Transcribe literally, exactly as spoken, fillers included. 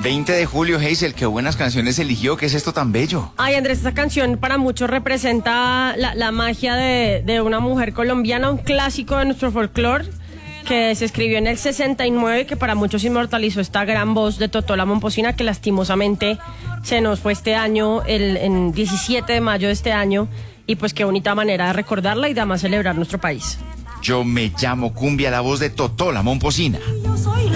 veinte de julio, Hazel, qué buenas canciones eligió. ¿Qué es esto tan bello? Ay, Andrés, esta canción para muchos representa la, la magia de, de una mujer colombiana, un clásico de nuestro folclore que se escribió en el sesenta y nueve, que para muchos inmortalizó esta gran voz de Totó la Momposina, que lastimosamente se nos fue este año, el en diecisiete de mayo de este año, y pues qué bonita manera de recordarla y de además celebrar nuestro país. Yo me llamo Cumbia, la voz de Totó la Momposina.